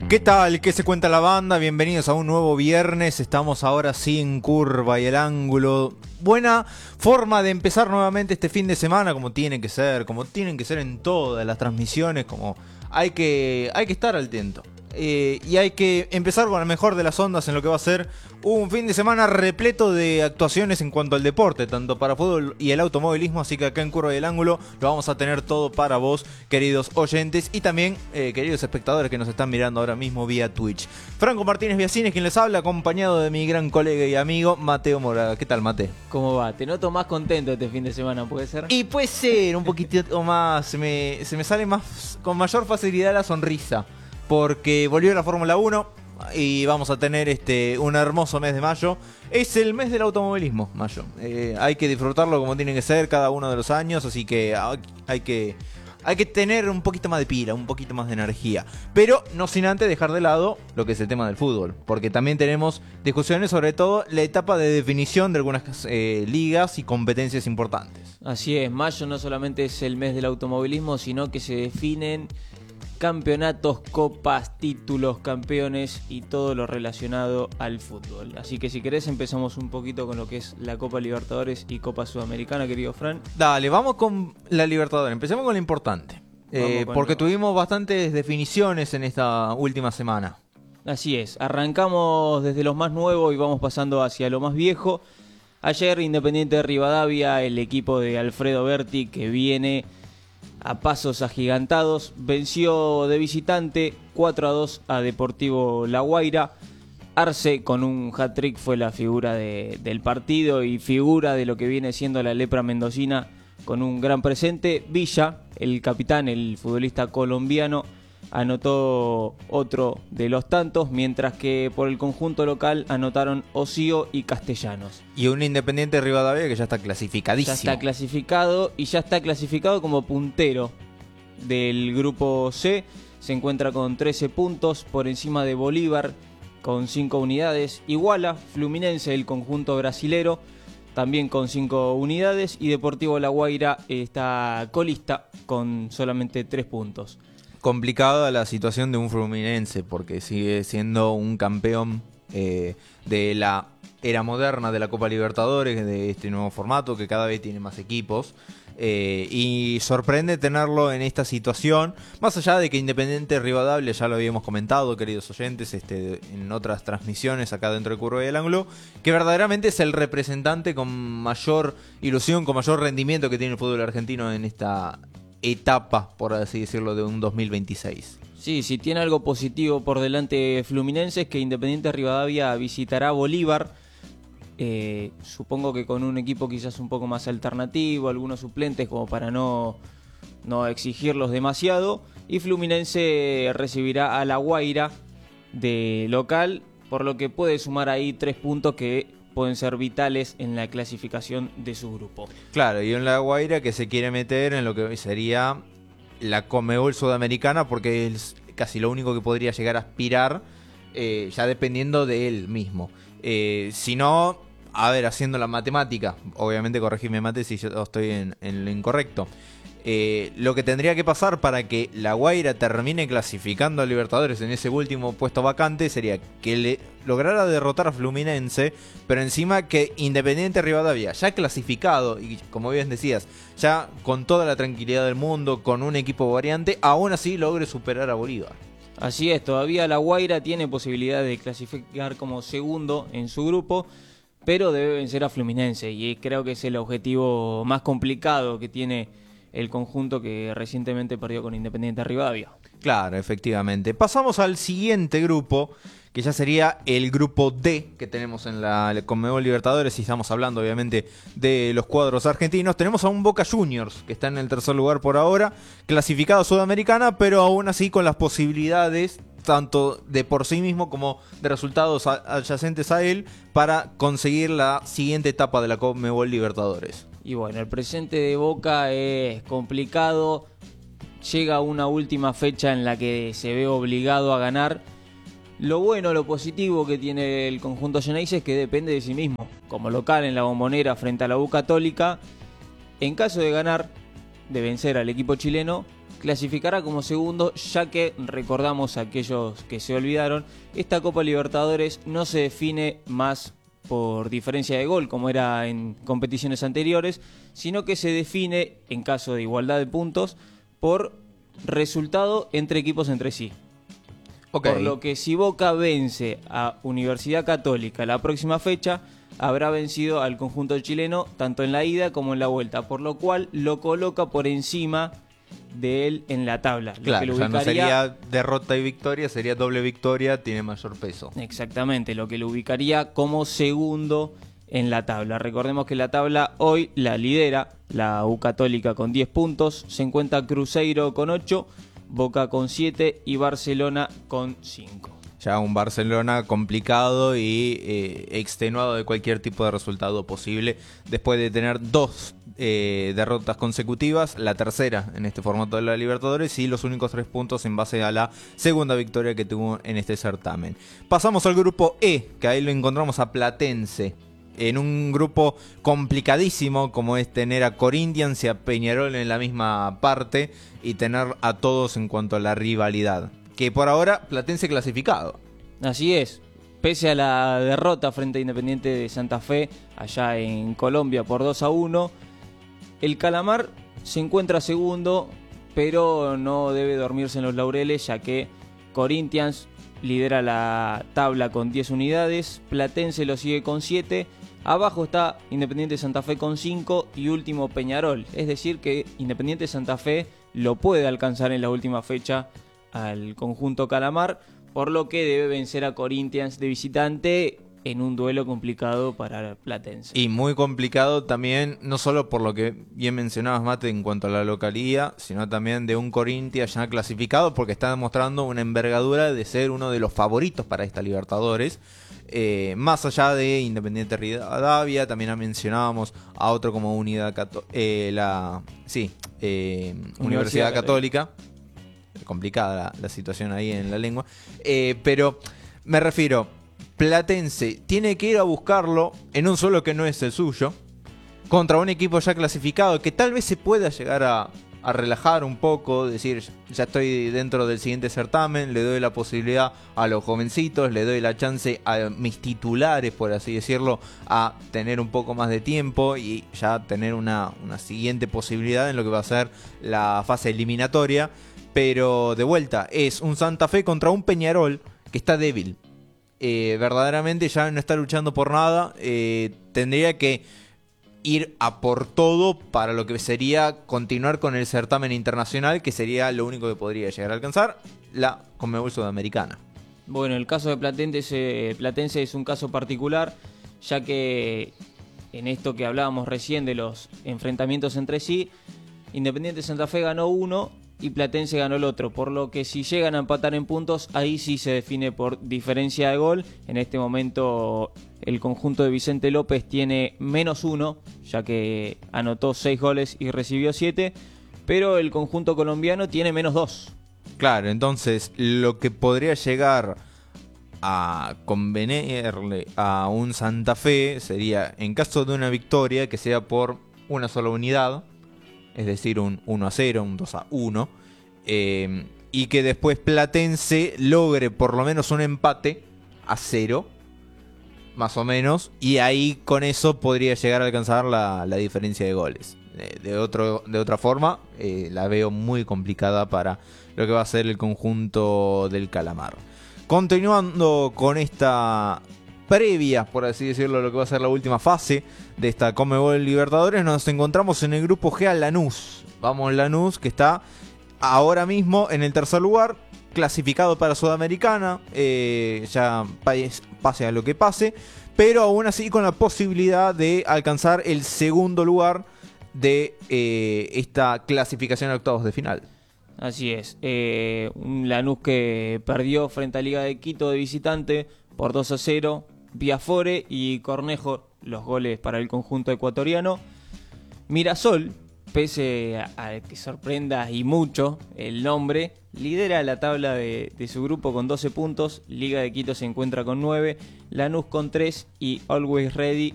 ¿Qué tal? ¿Qué se cuenta la banda? Bienvenidos a un nuevo viernes. Estamos ahora sí en Curva y el Ángulo. Buena forma de empezar nuevamente este fin de semana, como tienen que ser en todas las transmisiones, como hay que estar al atento. Y hay que empezar con la mejor de las ondas en lo que va a ser un fin de semana repleto de actuaciones en cuanto al deporte, tanto para fútbol y el automovilismo, así que acá en Curva y el Ángulo lo vamos a tener todo para vos, queridos oyentes, y también queridos espectadores que nos están mirando ahora mismo vía Twitch. Franco Martínez Biasines, quien les habla, acompañado de mi gran colega y amigo Mateo Moraga. ¿Qué tal, Mate? ¿Cómo va? Te noto más contento este fin de semana, ¿puede ser? Y puede ser, un poquitito más, se me sale más con mayor facilidad la sonrisa, porque volvió la Fórmula 1 y vamos a tener un hermoso mes de mayo. Es el mes del automovilismo, mayo. Hay que disfrutarlo como tiene que ser cada uno de los años, así que hay que tener un poquito más de pila, un poquito más de energía. Pero no sin antes dejar de lado lo que es el tema del fútbol, porque también tenemos discusiones sobre todo la etapa de definición de algunas ligas y competencias importantes. Así es, mayo no solamente es el mes del automovilismo, sino que se definen campeonatos, copas, títulos, campeones y todo lo relacionado al fútbol. Así que si querés empezamos un poquito con lo que es la Copa Libertadores y Copa Sudamericana, querido Fran. Dale, vamos con la Libertadores. Empecemos con lo importante, porque tuvimos bastantes definiciones en esta última semana. Así es, arrancamos desde los más nuevos y vamos pasando hacia lo más viejo. Ayer Independiente de Rivadavia, el equipo de Alfredo Berti, que viene a pasos agigantados, venció de visitante 4-2 a Deportivo La Guaira. Arce con un hat-trick fue la figura del partido y figura de lo que viene siendo la lepra mendocina con un gran presente. Villa, el capitán, el futbolista colombiano, anotó otro de los tantos, mientras que por el conjunto local anotaron Osío y Castellanos. Y un Independiente de Rivadavia que ya está clasificadísimo. Ya está clasificado y ya está clasificado como puntero del grupo C. Se encuentra con 13 puntos por encima de Bolívar con 5 unidades. Iguala Fluminense, el conjunto brasilero, también con 5 unidades. Y Deportivo La Guaira está colista con solamente 3 puntos. Complicada la situación de un Fluminense, porque sigue siendo un campeón de la era moderna de la Copa Libertadores, de este nuevo formato que cada vez tiene más equipos, y sorprende tenerlo en esta situación, más allá de que Independiente Rivadavia, ya lo habíamos comentado, queridos oyentes, en otras transmisiones acá dentro de Curva y el Ángulo, que verdaderamente es el representante con mayor ilusión, con mayor rendimiento que tiene el fútbol argentino en esta etapa, por así decirlo, de un 2026. Sí, si tiene algo positivo por delante Fluminense es que Independiente Rivadavia visitará Bolívar, supongo que con un equipo quizás un poco más alternativo, algunos suplentes como para no exigirlos demasiado, y Fluminense recibirá a La Guaira de local, por lo que puede sumar ahí 3 puntos que pueden ser vitales en la clasificación de su grupo. Claro, y en La Guaira que se quiere meter en lo que sería la Conmebol Sudamericana, porque es casi lo único que podría llegar a aspirar, ya dependiendo de él mismo. Si no, a ver, haciendo la matemática, obviamente corregime, Mate, si yo estoy en lo incorrecto. Lo que tendría que pasar para que La Guaira termine clasificando a Libertadores en ese último puesto vacante sería que lograra derrotar a Fluminense, pero encima que Independiente Rivadavia, ya clasificado y como bien decías, ya con toda la tranquilidad del mundo, con un equipo variante, aún así logre superar a Bolívar. Así es, todavía La Guaira tiene posibilidad de clasificar como segundo en su grupo, pero debe vencer a Fluminense y creo que es el objetivo más complicado que tiene el conjunto que recientemente perdió con Independiente Rivadavia. Claro, efectivamente. Pasamos al siguiente grupo, que ya sería el grupo D que tenemos en la Conmebol Libertadores, y estamos hablando obviamente de los cuadros argentinos. Tenemos a un Boca Juniors, que está en el tercer lugar por ahora, clasificado a Sudamericana, pero aún así con las posibilidades, tanto de por sí mismo como de resultados adyacentes a él, para conseguir la siguiente etapa de la Conmebol Libertadores. Y bueno, el presente de Boca es complicado. Llega una última fecha en la que se ve obligado a ganar. Lo bueno, lo positivo que tiene el conjunto Xeneize es que depende de sí mismo. Como local en la Bombonera frente a la U Católica, en caso de ganar, de vencer al equipo chileno, clasificará como segundo, ya que, recordamos a aquellos que se olvidaron, esta Copa Libertadores no se define más por diferencia de gol, como era en competiciones anteriores, sino que se define, en caso de igualdad de puntos, por resultado entre equipos entre sí. Okay. Por lo que si Boca vence a Universidad Católica la próxima fecha, habrá vencido al conjunto chileno tanto en la ida como en la vuelta, por lo cual lo coloca por encima de él en la tabla. Claro, lo que ya no sería derrota y victoria, sería doble victoria, tiene mayor peso. Exactamente, lo que lo ubicaría como segundo en la tabla. Recordemos que la tabla hoy la lidera la U Católica con 10 puntos, se encuentra Cruzeiro con 8, Boca con 7 y Barcelona con 5. Ya un Barcelona complicado y extenuado de cualquier tipo de resultado posible después de tener 2 derrotas consecutivas, la tercera en este formato de la Libertadores y los únicos 3 puntos en base a la segunda victoria que tuvo en este certamen. Pasamos al grupo E, que ahí lo encontramos a Platense. En un grupo complicadísimo como es tener a Corinthians y a Peñarol en la misma parte y tener a todos en cuanto a la rivalidad. Que por ahora Platense clasificado. Así es, pese a la derrota frente a Independiente de Santa Fe allá en Colombia por 2-1, el Calamar se encuentra segundo, pero no debe dormirse en los laureles, ya que Corinthians lidera la tabla con 10 unidades, Platense lo sigue con 7, abajo está Independiente de Santa Fe con 5 y último Peñarol, es decir que Independiente de Santa Fe lo puede alcanzar en la última fecha al conjunto Calamar, por lo que debe vencer a Corinthians de visitante en un duelo complicado para Platense. Y muy complicado también, no solo por lo que bien mencionabas, Mate, en cuanto a la localía, sino también de un Corinthians ya clasificado, porque está demostrando una envergadura de ser uno de los favoritos para esta Libertadores. Más allá de Independiente Rivadavia, también mencionábamos a otro como Universidad Católica. Complicada la situación ahí en la lengua, pero me refiero, Platense tiene que ir a buscarlo en un suelo que no es el suyo, contra un equipo ya clasificado que tal vez se pueda llegar a relajar un poco, decir, ya estoy dentro del siguiente certamen, le doy la posibilidad a los jovencitos, le doy la chance a mis titulares, por así decirlo, a tener un poco más de tiempo y ya tener una siguiente posibilidad en lo que va a ser la fase eliminatoria. Pero de vuelta, es un Santa Fe contra un Peñarol que está débil. Verdaderamente ya no está luchando por nada. Tendría que ir a por todo para lo que sería continuar con el certamen internacional, que sería lo único que podría llegar a alcanzar la Conmebol Sudamericana. Bueno, el caso de Platense es un caso particular, ya que en esto que hablábamos recién de los enfrentamientos entre sí, Independiente Santa Fe ganó uno y Platense ganó el otro, por lo que si llegan a empatar en puntos, ahí sí se define por diferencia de gol. En este momento el conjunto de Vicente López tiene -1, ya que anotó 6 goles y recibió 7, pero el conjunto colombiano tiene -2. Claro, entonces lo que podría llegar a convenirle a un Santa Fe sería, en caso de una victoria, que sea por una sola unidad, es decir, un 1-0, un 2-1, y que después Platense logre por lo menos un empate a 0, más o menos, y ahí con eso podría llegar a alcanzar la diferencia de goles. De otra forma, la veo muy complicada para lo que va a ser el conjunto del Calamar. Continuando con esta previa, por así decirlo, lo que va a ser la última fase de esta Conmebol Libertadores, nos encontramos en el grupo G a Lanús. Vamos, Lanús, que está ahora mismo en el tercer lugar, clasificado para Sudamericana, ya pase a lo que pase, pero aún así con la posibilidad de alcanzar el segundo lugar de esta clasificación a octavos de final. Así es, un Lanús que perdió frente a Liga de Quito de visitante por 2-0, Biafore y Cornejo los goles para el conjunto ecuatoriano. Mirasol, pese a que sorprenda y mucho el nombre, lidera la tabla de su grupo con 12 puntos, Liga de Quito se encuentra con 9, Lanús con 3 y Always Ready